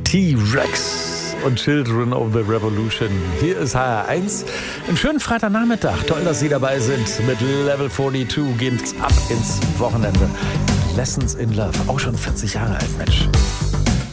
T-Rex und Children of the Revolution. Hier ist HR1. Einen schönen Freitagnachmittag. Toll, dass Sie dabei sind. Mit Level 42 geht's ab ins Wochenende. Lessons in Love. Auch schon 40 Jahre alt, Mensch.